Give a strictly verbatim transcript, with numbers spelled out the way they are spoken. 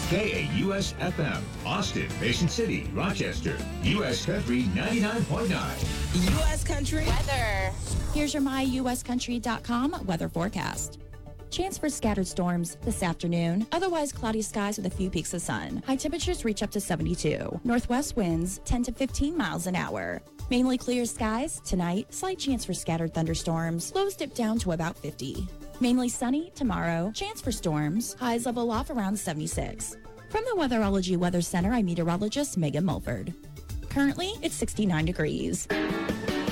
K A U S F M, Austin, Mason City, Rochester, U S Country ninety-nine point nine. U S Country weather. Here's your my U S country dot com weather forecast. Chance for scattered storms this afternoon. Otherwise cloudy skies with a few peaks of sun. High temperatures reach up to seventy-two. Northwest winds ten to fifteen miles an hour. Mainly clear skies tonight. Slight chance for scattered thunderstorms. Lows dip down to about fifty. Mainly sunny tomorrow. Chance for storms. Highs level off around seventy-six. From the Weatherology Weather Center, I'm meteorologist Megan Mulford. Currently, it's sixty-nine degrees.